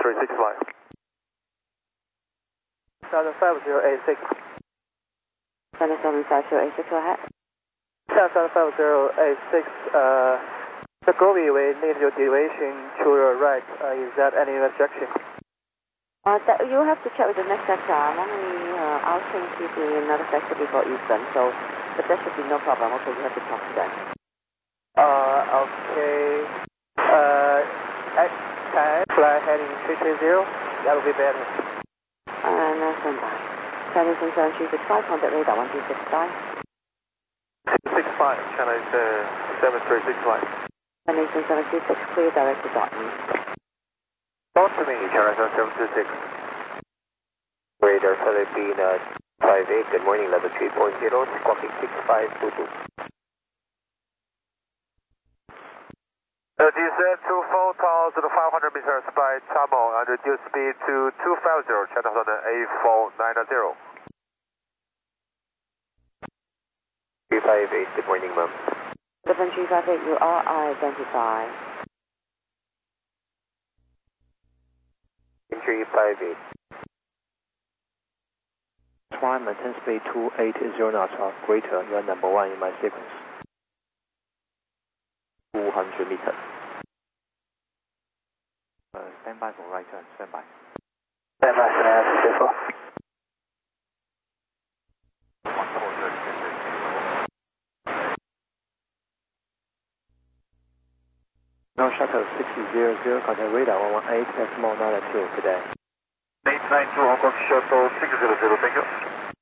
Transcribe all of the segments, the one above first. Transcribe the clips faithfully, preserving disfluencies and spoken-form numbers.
three six five. seven five zero eight six. seven seven five zero eight six, go ahead. seven five zero eight six, uh, the Gobi, we need your deviation to the right. Uh, is that any restriction? Uh, that, you have to check with the next sector. I'm only uh, asking you to another sector before Eastern, so but there should be no problem. Okay, you have to talk to them. Uh, okay. Uh, X ten, fly heading three three zero. That will be better. And uh, stand by. China seven three six five, contact radar one two six five. six five, China is uh, seven three six five. China seven three six, clear direct to Dartmouth. Talk to me, China seven two six. Radar Philippine uh, five eight, good morning, level three four zero, squawking six five two two. Uh, descend to four thousand five hundred meters by Tamil and reduce speed to two five zero, China A four nine zero. three five eight, good morning, ma'am. seven three five eight, you are identified. three five eight. Try maintain speed two eighty knots or greater. You are number one in my sequence. two hundred meters. Uh, stand by for right turn. Stand by. Stand by, stand by, careful. No shuttle six zero zero, contact radar one one eight, decimal nine two today. eight nine two Hong Kong shuttle six zero zero, thank you.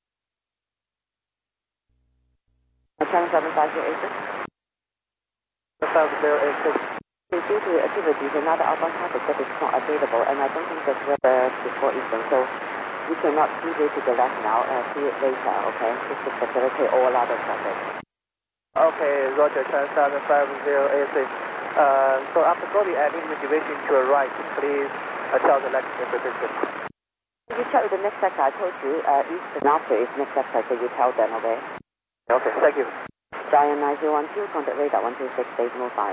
China seven five zero eight six. seven zero eight six. Due to activities, another outbound traffic that is not available, and I don't think that's weather before Eastern, so we cannot deviate to the left now, uh, see it later, okay? Just to facilitate all other traffic. Okay, Roger, China seven five zero eight six. Uh, so after Gobi, adding the deviation to the right, please uh, tell the next position. You check with the next sector, I told you, uh, Eastern after is next sector, so you tell them, okay? Okay, thank you. Giant nine zero one two, contact radar one two six, decimal five.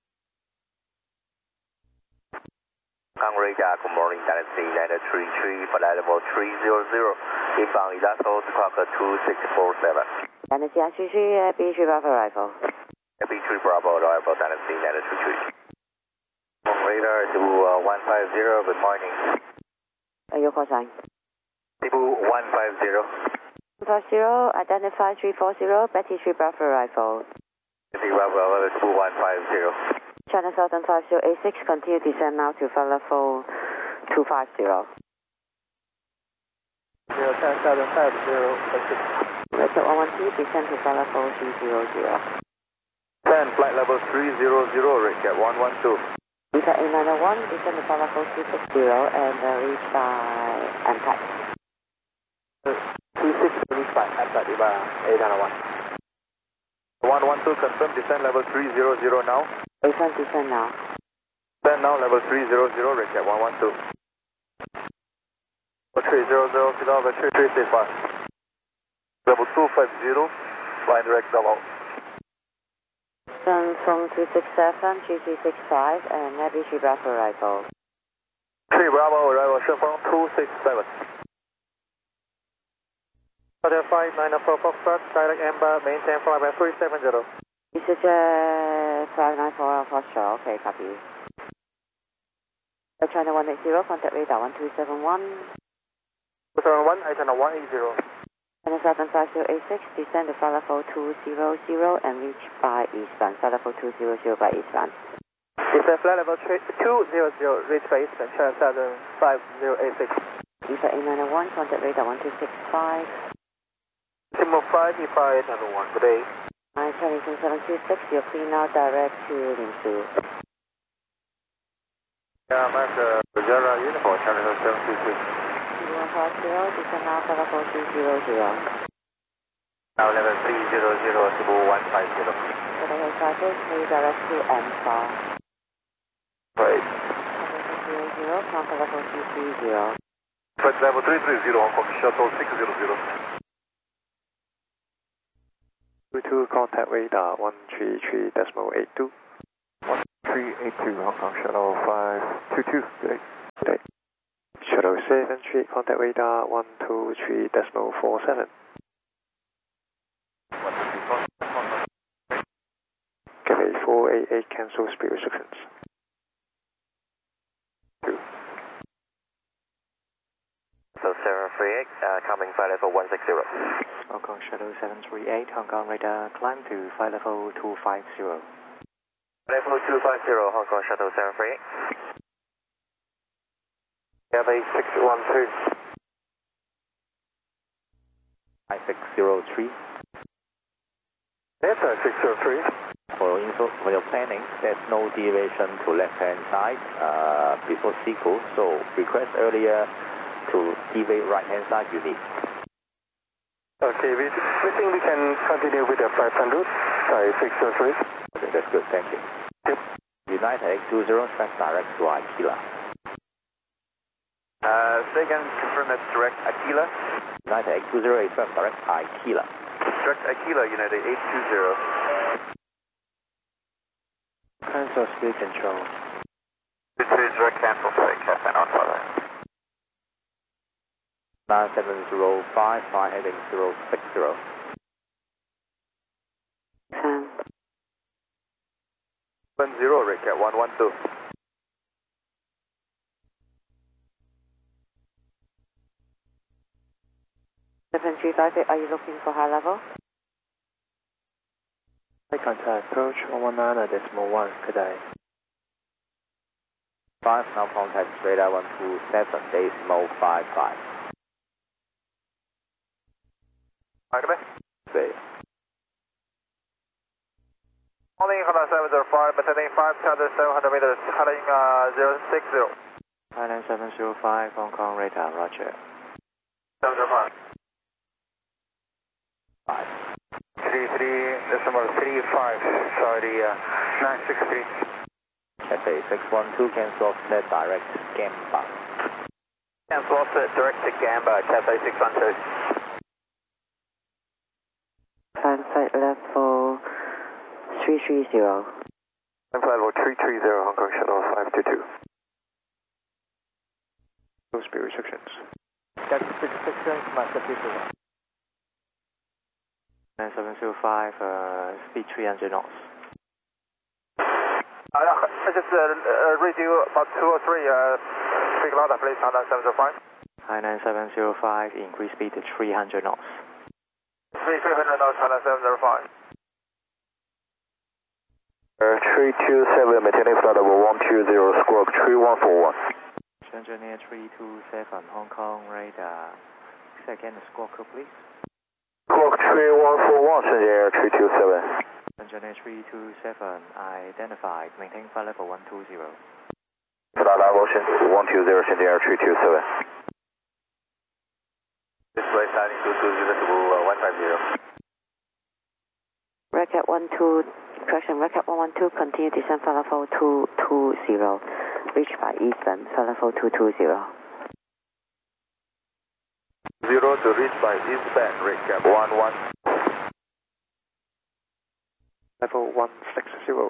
On radar, good morning, Dynasty nine three three, flight level three zero zero, inbound Elasto, clock two six four seven. Dynasty nine three three, uh, B three Bravo arrival. B three Bravo arrival, Dynasty nine three three. On radar to uh, one five zero, good morning. Uh, your call sign. Cebu one five zero. one five zero, identify three four zero, Betty three Bravo arrival. Betty Bravo arrival, Cebu one five zero. China Southern five zero eight six, continue descend now to flight level two five zero. Zero China seven five zero eight six. Richard one one two, descend to flight level three zero zero. ten, flight level three zero zero, Richard one one two. Beta eight nine one, descend to flight level two six zero and uh, reach by Antac. two six reach by Antac, eight nine one. one one two, confirm descend level three zero zero now. Descend, descend now. Descend now, level three zero zero, Richard one one two. three zero zero, Fidel, three three six five. Level two five zero, flying direct double. Then from two six seven, three three six five, and Navy three Bravo arrival. three Bravo arrival, Shenzhen two six seven. Hotel five nine four Foxtrot, direct Amber, maintain flight by three seven zero. This is uh, five nine four Foxtrot, okay, copy. Uh, China one eight zero, contact radar one two seven one. two seven one, China one eight zero. China seven five zero eight six, descend to flight level two zero zero and reach by eastbound, flight level two zero zero by eastbound. It's a flight level two zero zero, reach by eastbound, China seven five zero eight six. Beta eight nine one, contact radar one two six five. Signal five, E five eight nine one, good day. Hi, Chinese seven two six, you're clean now, direct to Linsu. Yeah, I'm at the Rajara uniform, China seven two six. one five zero, descend now, flight level two zero zero. Now level three zero zero, Cebu one five zero. Level five eight, clear direct to Alpha. Right. Level zero zero, contact level two three zero. Flight level three three zero, Hong Kong shuttle six zero zero. two two, contact radar one three three decimal eight two. one three eight two, Hong Kong shuttle five two two, good day. seven three, contact radar one two three decimal four seven. Cathay four eight eight, cancel speed restrictions. Two. So seven three eight, uh, coming flight level one six zero. Hong Kong Shuttle seven three eight, Hong Kong radar, climb to flight level two five zero. Level two five zero, Hong Kong Shuttle seven three eight. Cathay six one two. Five six zero three. Yes, sir, six zero three. For your, info, for your planning, there's no deviation to left-hand side uh, before C Q, so request earlier to deviate right-hand side you need. Okay, we, we think we can continue with the five hundred. Sorry, six zero three. Okay, that's good, thank you. Yep. United X two zero, track direct to Aquila. Uh, second, confirm that's direct Aquila. United X two zero, track direct Aquila. Direct Aquila, United eight two zero. Cancel speed control. two two direct cancel, sorry, Captain on father. nine seven zero five, fly heading zero six zero. Um, one zero, Rick at one one two. seven three five eight, are you looking for high level? High contact, approach one one nine decimal one, Cathay. five, now contact radar one two seven, decimal five five. Okay. Say. Holding Honda seven zero five, but heading five hundred, seven hundred meters, heading uh, zero six zero. Thailand seven zero five, Hong Kong radar, roger. seven zero five. five. three three, decimal three five, sorry, uh, nine six three. Cathay six one two, cancel offset direct Gamba. Cancel offset direct to Gamba, Cathay six one two. Climb flight level three three zero. And flight level three three zero, Hong Kong Shuttle five two two. No speed restrictions. That's six six six, nine seven zero five, uh, speed three hundred knots. Uh, I just uh, uh, read you about two or three, uh, speak louder please, Honda seven zero five. High nine seven zero five, increase speed to three hundred knots. three hundred knots, Honda seven zero five. Uh, three two seven, maintaining flight level one two zero, squawk three one four one. Engineer three two seven, Hong Kong radar. Second squawk please. Squawk three one four one, Engineer three two seven. Engineer three two seven, identified, maintain flight level one two zero. Flight level one two zero, Engineer three two seven. Display signing two two zero to one five zero. Racket one two, correction, Racket one one two, continue descent flight level two two zero. Reach by Eastern, flight level two two zero. Zero to reach by eastbound, recap one one. Level one six zero.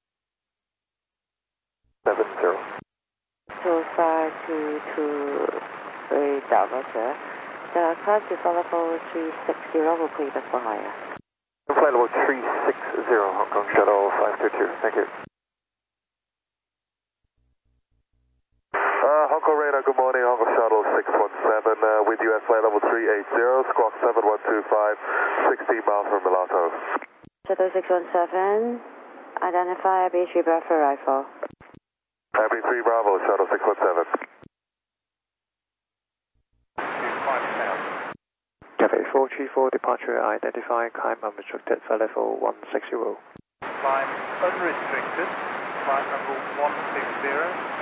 Seven zero. Two five two two three Roger. The climb to flight level three six zero will put you for higher. Flight level three six zero, Hong Kong Shuttle five two two, thank you. Uh, Hong Kong radar, good morning, Hong Kong Shuttle six one seven, uh, with you at flight level three eight zero, squawk seven one two five, sixteen miles from Milano. Shuttle six one seven, identify B three Bravo rifle. Happy three Bravo, Shuttle six one seven. Cathay four three four, departure identified, climb unrestricted, flight level one six zero. Climb unrestricted, flight number one six zero.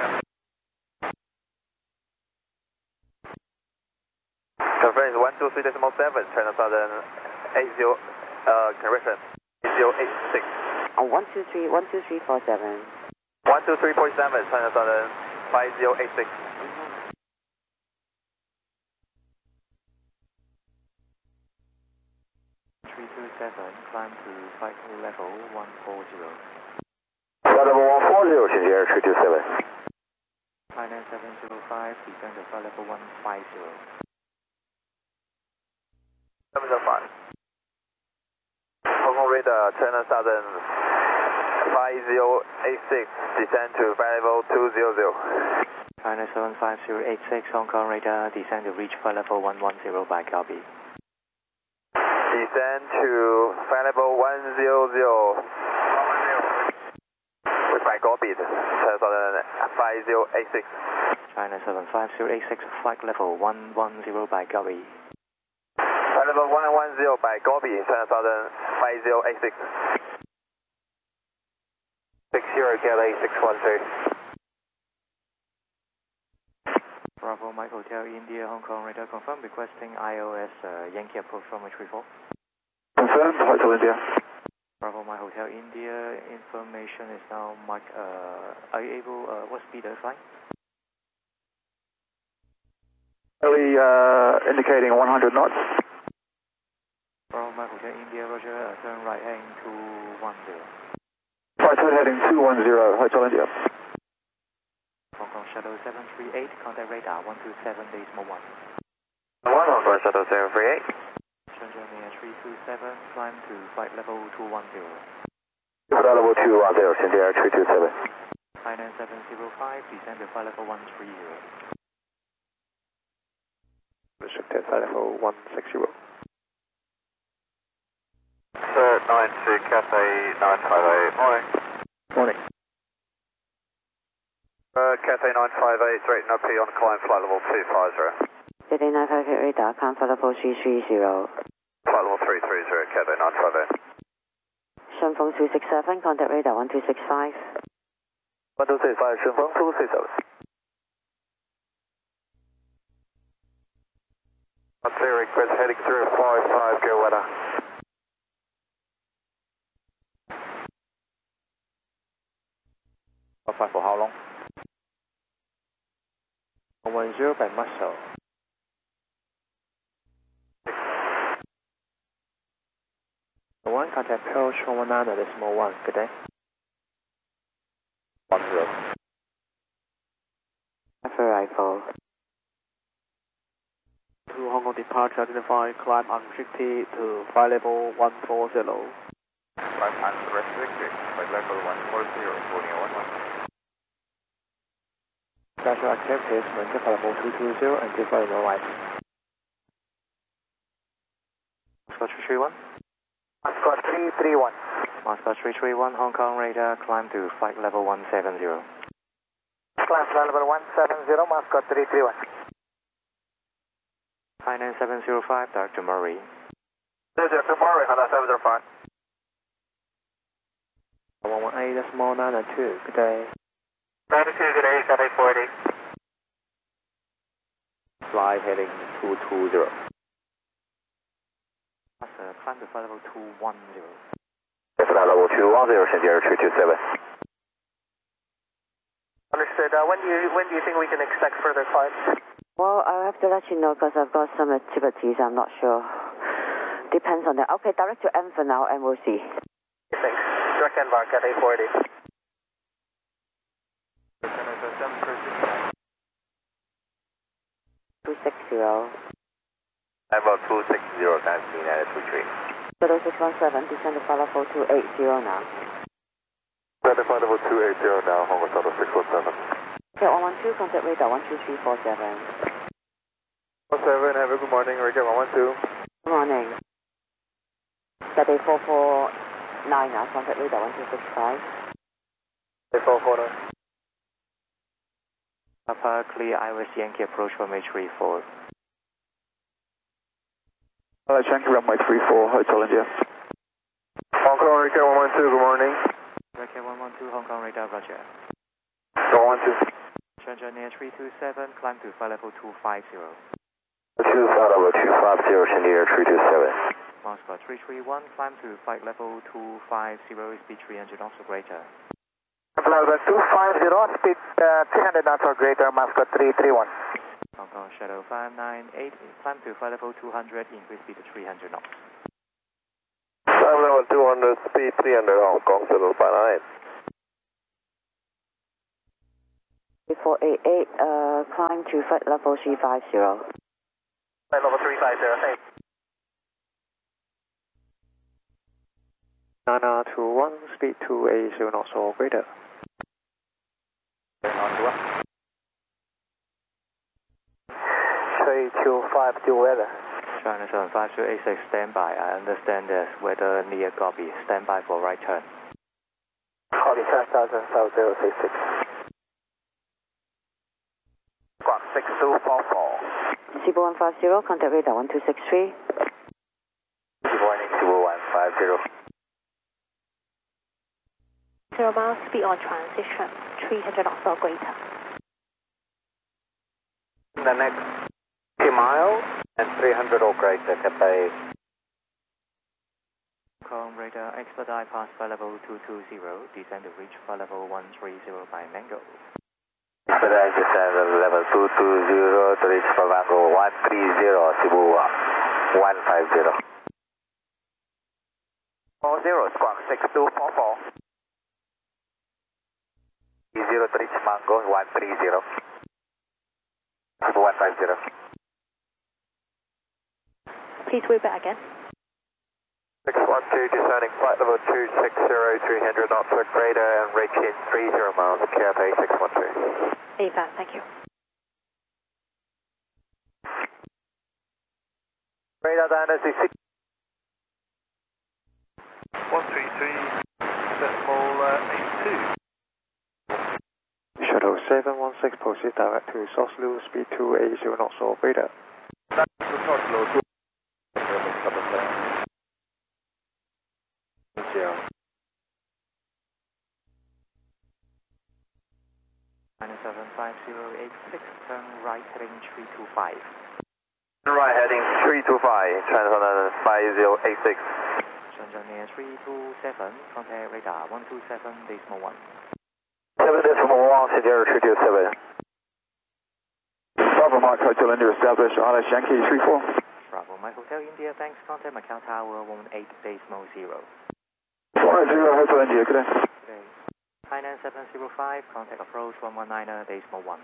Conference one two three decimal seven, China Southern eight zero, uh, correction, eight zero eight six. Oh, one two three, one two three four seven. one two three point seven, China Southern five zero eight six. three two seven, climb to flight level one four zero. Flight level one four zero, Engineer three two seven. Thailand seven zero five, descend to flight level one five zero. seven zero five. Hong Kong radar, China Southern five zero eight six, descend to flight level two hundred. China seven five zero eight six, Hong Kong radar, descend to reach flight level one ten by copy. Descend to flight level one hundred. With my copy, China Southern five zero eight six. China seven five zero eight six, flight level one ten by copy. Flight level one ten by copy, China Southern five zero eight six. six zero K L A six one two. Bravo Mike Hotel India Hong Kong radar confirm requesting I O S uh, Yankee approach from H three four. Confirmed, Hotel India. Bravo Mike Hotel India information is now Mike. Uh, are you able? Uh, what speed are you flying? Early uh, indicating one hundred knots. Bravo Mike Hotel India Roger. Uh, turn right heading two one zero. Right turn heading two one zero, Hotel India. Hong Kong Shuttle seven three eight, contact radar one two seven decimal one. one Hong Kong Shuttle seven three eight. Shenzhen Air three two seven, climb to flight level two one zero. Flight level two one zero, Shenzhen Air three two seven. Thailand seven zero five, descend to flight level one three zero. Restricted flight level one six zero. Sir, nine two Cathay nine five eight, morning. Morning. Uh, Cathay nine five eight, rating up on climb flight level two five zero. Cathay nine five eight radar, climb flight level three three zero. Flight level three three zero, Cathay nine five eight. Shunfeng two six seven, contact radar one two six five. one two six five, Shunfeng two six seven. one two request heading through five five, go weather. Flight for how long? one zero by muscle. One contact approach one one nine decimal one. Good day. One zero. Alpha Rifle. To Hong Kong departure, identify climb unrestricted to flight level one four zero. Climb unrestricted, flight level one four zero, boarding one one. Special activities, maintain flight level two two zero and give flight right. Moscow three three one. Moscow three three one. Moscow three three one, Hong Kong radar, climb to flight level one seven zero. Climb flight level one seven zero, Moscow three three one. Thailand seven zero five, Doctor Murray. This is Doctor Murray, Honda seven zero five. one one eight decimal nine two, good day. ninety-two, good day, Cathay forty. Fly heading two two zero. That's uh, climb to flight level two one zero. Flight level two one zero, Shenzhen Air three two seven. Understood. Uh, when do you when do you think we can expect further climbs? Well, I'll have to let you know because I've got some activities. I'm not sure. Depends on that. Okay, direct to M for now and we'll see. Thanks. Direct embark at eight forty. two six zero. Level two six zero, that's United two three. Shuttle six one seven, descend to flight level two eight zero now. Flight level two eight zero now, Hong Kong Shuttle six one seven. Okay, one one two, contact radar one two three four seven. one seven, have a good morning, Roger one one two. Good morning. Cathay four four nine now, contact radar one two six five. Cathay four four nine. Papa, clear I O S Yankee approach from H three four. Hello, Yankee runway three four, Hotel India. Hong Kong Radar one one two, good morning. Radar one one two, Hong Kong radar, Roger. one one two. Shenzhen Air three two seven, climb to flight level two five zero. two flight level two five zero, Shenzhen Air three two seven. Moscow three three one, climb to flight level two five zero, speed three hundred knots or greater. Flight level two five zero, speed uh, three hundred knots or greater, Moscow three three one. Hong Kong Shadow five nine eight, climb to flight level two hundred, increase speed to three hundred knots. Flight level two hundred, speed three hundred, Hong Kong Shadow five nine eight. four eight eight, uh, climb to flight level three five zero. Flight level three five zero, hey. Nana two one, speed two eight zero knots or greater. three two five, due weather. China seven five zero eight six, stand by. I understand there's weather near Gobi. Stand by for right turn. Copy, China seven five zero six six. Squawk six two four four. Cebu one five zero, contact radar one two six three. Good morning, Cebu one five zero. Zero miles, speed on transition, three hundred knots or greater. The next two miles and three hundred or greater, Cathay. Hong Kong radar, expedite past flight level two two zero, descend to reach flight level one three zero by Mango. Expedite descend level two two zero to reach for Mango one three zero, Cebu one five zero. four zero, squawk six two four four. zero to reach Mango one three zero. one five zero. Please wait back again. six one two descending flight level two six zero, three hundred knots or greater and reaching three zero miles, Cathay six one two. A V A, thank you. Radar dynasty six. one three three, decimal uh, eight two. Shuttle seven one six, proceed direct to Soslu, speed two eight zero knots or greater. China seven five zero eight six, turn right heading three two five. Right heading three two five, China five zero eight six. Shenzhen near three two seven, contact radar one two seven decimal one. seven decimal one, zero three two seven. Bravo Mike Hotel India established, R S Yankee three four. Bravo Mike Hotel India, thanks, contact Macau Tower one eight decimal zero. four zero Hotel India, good day. Today, Hainan seven zero five, contact approach one one nine decimal one.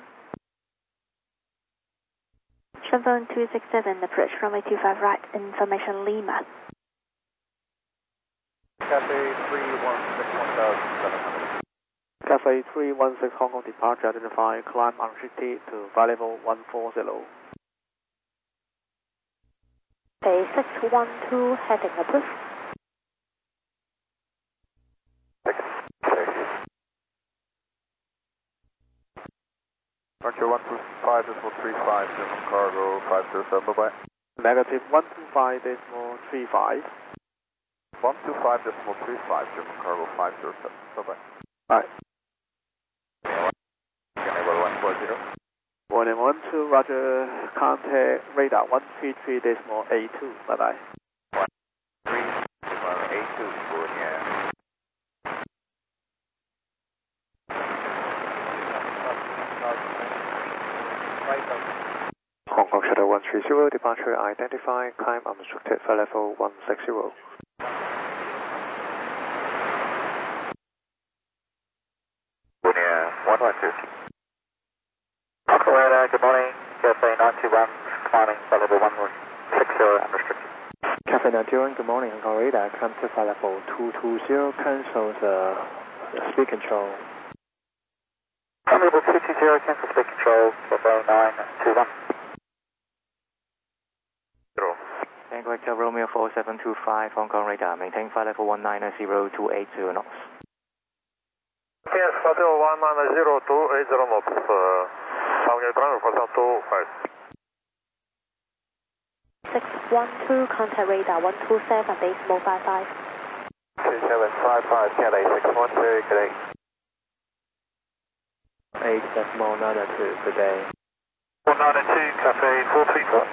Shenzhen two six seven, approach runway two five right, information Lima. Cathay three one six one thousand seven hundred. Cathay three one six Hong Kong departure, identify, climb unrestricted to flight level one four zero. Bay six one two, heading approved. Archer one two five decimal three five, German cargo five zero seven, bye bye. Negative one two five decimal three five. one two five decimal three five, German cargo five zero seven, bye bye. Alright. Enable one four zero. One one two, roger, contact radar one three three decimal eight two, bye bye. three decimal eight two, Borneo. Hong Kong Shuttle one three zero, departure identified, climb unrestricted flight level one six zero. Borneo one one two. Colorado, good morning. Cathay nine two one, climbing flight level one six zero, unrestricted. Cathay nine two one, good morning. Hong Kong radar, climb to flight level two two zero, cancel the speed control. Climb level two two zero, cancel speed control, Cathay nine two one. Tango Echo Romeo four seven two five, Hong Kong radar, maintain flight level one nine zero two eight zero knots. Yes, flight level one nine zero two eight zero knots. Target runway for two five. six one two, contact radar one two seven decimal five five. two seven five five, Cathay six one two, good day. eight decimal nine two, good day. one nine two, Cathay four three four.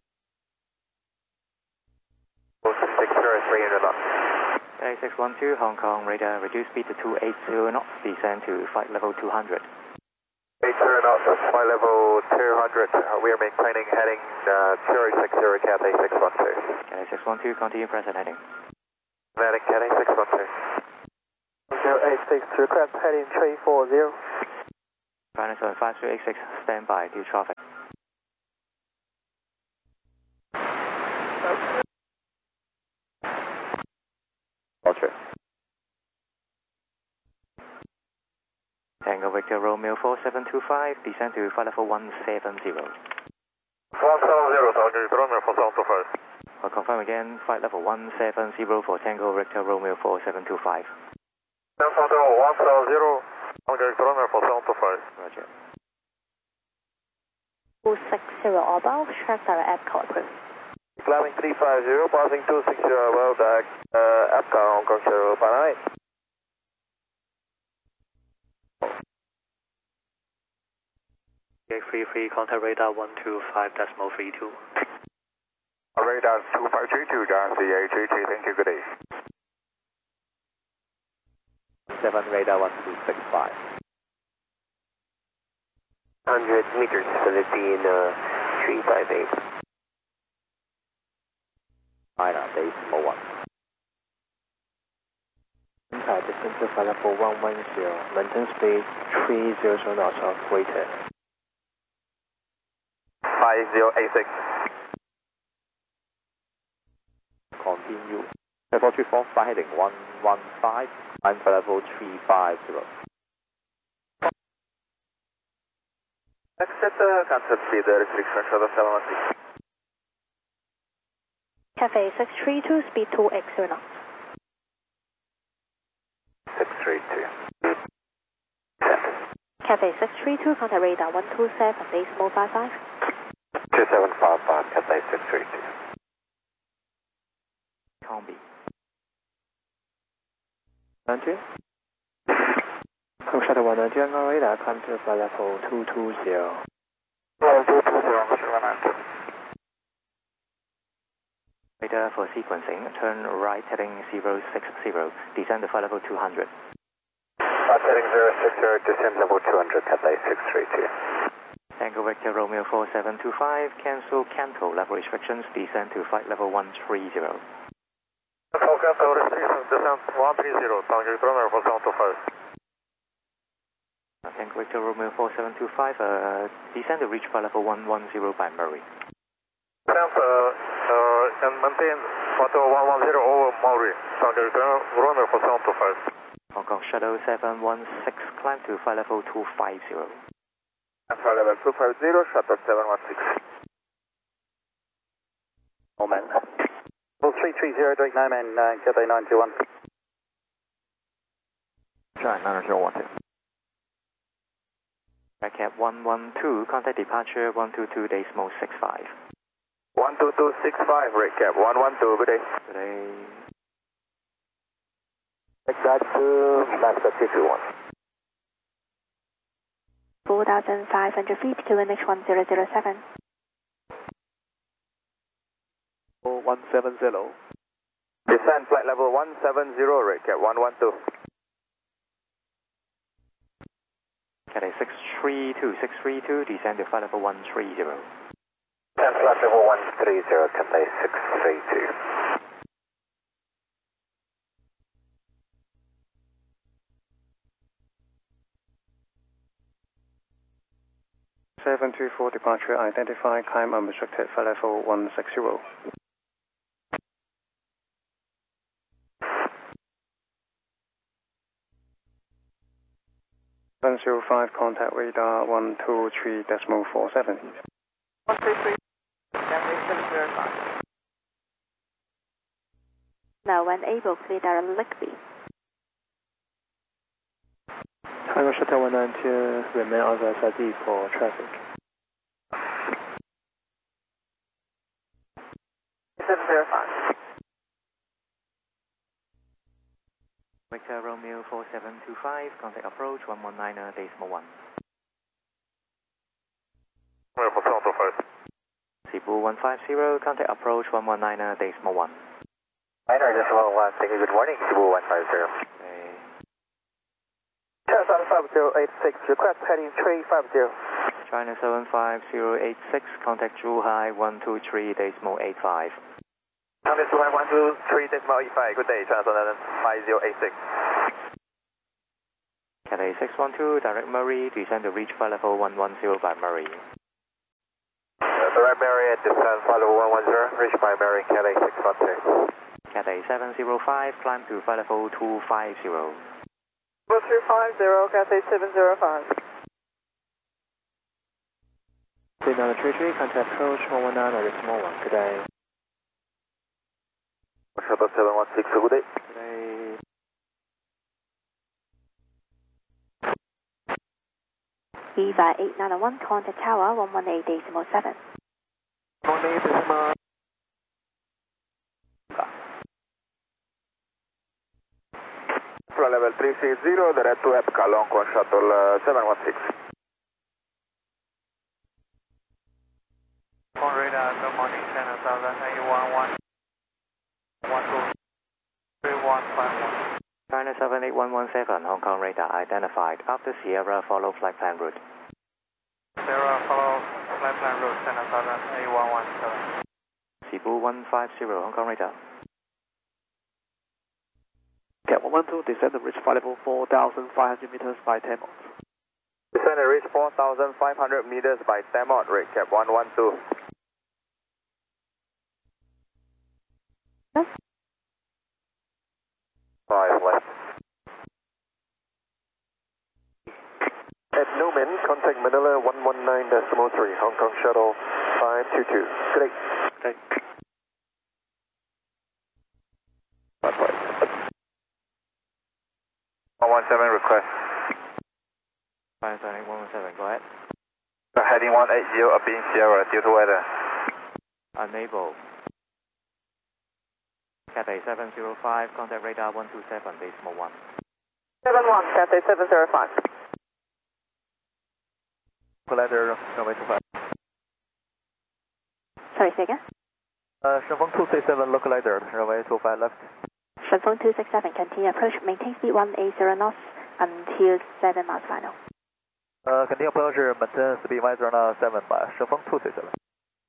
six zero, three hundred knots. Cathay six one two, Hong Kong radar, reduce speed to two eight zero knots, descend to flight level two hundred. eight zero knots, flight level two hundred. Uh, we are maintaining heading uh, zero six zero, Cathay six one two. Cathay six one two, continue present heading. Heading Cathay six one two. zero eight six, request heading three four zero. China seven five zero eight six, stand by, due traffic. Roger. Tango Victor Romeo four seven two five, descend to flight level one seven zero. one seven zero, Tango Victor Romeo four seven two five. I'll confirm again, flight level one seven zero for Tango Victor Romeo four seven two five. one seven zero, one seven zero, Tango Victor Romeo four seven two five. Roger. two six zero orbital, check direct app call approved. Climbing three five zero, passing two six zero, well direct, uh, app call Hong Kong Zero Fahrenheit. three three, contact radar one two five decimal three two. Radar two five three two, John C A three three, thank you, good day. seven radar one two six five. one hundred meters, Philippine uh, three five eight. China, decimal one. Impact descent to flight level one one zero, maintain speed three hundred knots of weighted. five zero eight six. Continue. Level three four, flight heading one one five, climb for level three five zero. Exit uh, concept speed uh, restriction shuttle seven one six. Cafe six three two, speed two X zero knots. six three two. Cafe six three two, contact radar one two seven, decimal five five. two seven five five, Cathay six three two. Combi. Nineteen. Hong Shuttle one ninety on radar, climb to flight level two two zero. two two zero, Hong Shuttle one ninety. Radar for sequencing, turn right heading zero six zero, descend to flight level two hundred. Right heading zero six zero, descend level two hundred, Cathay six three two. Tango Victor Romeo four seven two five, cancel Canto level restrictions, descend to flight level one three zero. Cancel Canto restrictions, descent one three zero, Tango Victor Romeo four seven two five. Tango Victor Romeo four seven two five, uh, descend to reach flight level one one zero by Murray. Descent uh, uh, and maintain flight level one one zero over Maury, Tango Victor Romeo four seven two five. Hong Kong Shuttle seven one six, climb to flight level two five zero. Flight level two five zero, shuttle seven one six. Moment. three three zero, direct nine man nine, Cathay nine two one. China nine zero one two. Cap one one two, contact departure one two two decimal six five. one two two six five, recap one one two, good day. Good day. Take that to Master two two one. four thousand five hundred feet, Q N H one zero zero seven. one seven zero. Descend flight level one seven zero, recap one one two. Cathay six three two, six three two, descend to flight level one three zero. Descend flight level one three zero, Cathay six three two. seven two four departure, identify, climb unrestricted, flight level one six zero. seven zero five, contact radar one two three decimal four seven. one three three, Cathay six zero five. Now when able, clear direct Lickby. Tango Shuttle one ninety, remain on the S I D for traffic. seven zero five. Victor Romeo four seven two five, contact approach one one nine decimal one. Romeo four seven two five. Cebu one five zero, contact approach one one nine decimal one. Niner decimal one, thank you, good morning, Cebu one five zero. Okay. China five zero eight six, request heading three five zero. China seven five zero eight six, contact Zhuhai one two three decimal eight five. China Zhuhai one two three decimal eight five, good day, China seven five zero eight six. Cathay six one two, direct Murray, descend to reach flight level one one zero by Murray. Uh, direct Murray at descent flight level one one zero, reach by Murray, Cathay six one two. Cathay seven zero five, climb to flight level two five zero. two five zero, Cathay seven zero five. three nine three three, contact approach one one nine or decimal one, good day. Shuttle seven one six, good day. Good day. Eva eight nine one, contact tower one one eight decimal seven. one eight decimal. Flight level three six zero, direct to Epca, long con shuttle uh, seven one six. On radar, good morning, China Southern eight one one, one two three one five one. China seven eight one one seven, Hong Kong radar identified. After Sierra, follow flight plan route. Sierra, follow flight plan route, China Southern eight one one seven. Cebu one five zero, Hong Kong radar. Cat one one two, descend to reach flight level four thousand five hundred meters by ten knots. Descend and reach four thousand five hundred meters by ten knot, rate cap one one two. Five left. At Newman, contact Manila one one nine decimal three, Hong Kong shuttle five two two. Good day. Okay. one one seven request. China seven eight one one seven, go ahead. Heading one eight zero, Abin Sierra, due to weather. Unable. Cathay seven zero five, contact radar one two seven, decimal one. seven one, Cathay seven zero five. Collider, runway two five. Sorry, say again? Uh, Shenfeng two six seven, localizer, runway two five left. Shenfeng two six seven, continue approach, maintain speed one eight zero knots until seven miles final. Uh, continue approach, maintain speed one zero knots seven by Shenfeng two six seven.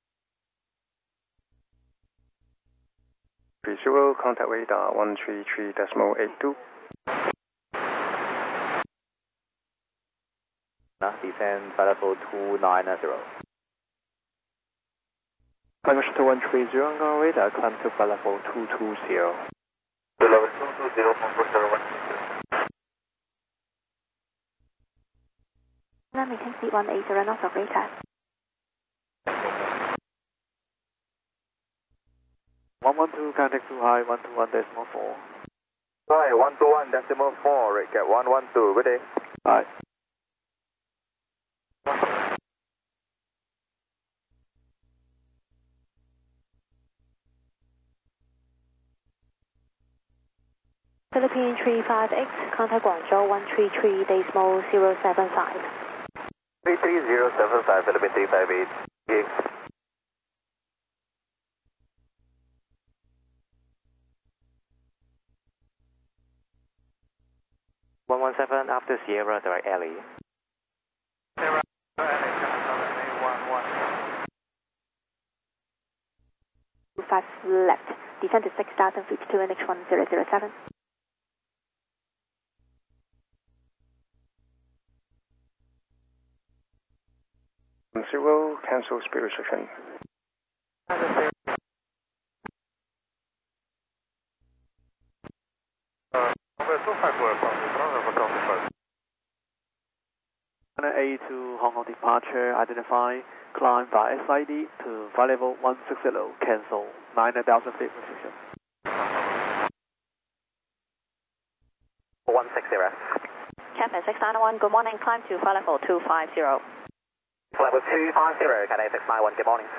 Visual, contact radar one three three decimal eight two. Descend flight level two nine zero. Climb to one three zero, Hong Kong radar, climb to flight level two two zero. Level two two zero, Control one two zero. Now maintain speed one eight zero knots of radar. one one two, contact too high, one two one decimal four. Hi, one two one decimal four, rate cap one one two, good day. Hi. Philippine three five X, contact Guangzhou one three three decimal zero seven five. three three zero seven five, Philippine three five eight. Okay. one one seven, after Sierra, direct alley. Sierra, alley, China Southern eight one one. two five left, descend to six thousand feet to N H one zero zero seven. Zero, cancel speed restriction. A to Hong Kong departure, identify, climb by S I D to flight level one six zero, cancel, nine thousand feet restriction. one six zero. Cathay six nine one, good morning, climb to flight level two five zero. Flight level two five zero, Cathay six nine one, good morning.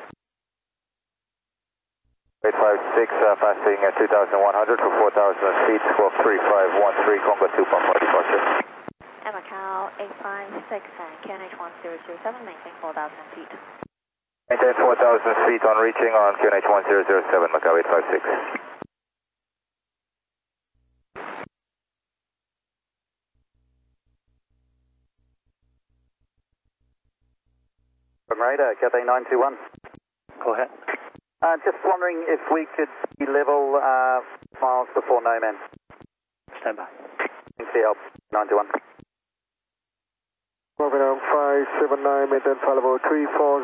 eight five six, uh, passing at two thousand one hundred for four thousand feet, squawk three five one three, Congo two Papa departure. And Macau eight five six and K N H one zero zero seven, maintain four thousand feet. Maintain four thousand feet on reaching on Q N H one zero zero seven, Macau eight five six. From radar, Cathay nine two one. Go ahead. Uh, just wondering if we could be level uh, miles before no man. Stand by. Thanks for your help, nine two one. Vietnam five seven nine, maintain flight level three four